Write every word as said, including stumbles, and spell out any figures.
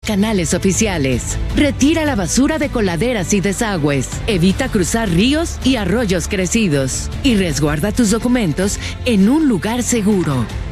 Canales oficiales. Retira la basura de coladeras y desagües. Evita cruzar ríos y arroyos crecidos. Y resguarda tus documentos en un lugar seguro.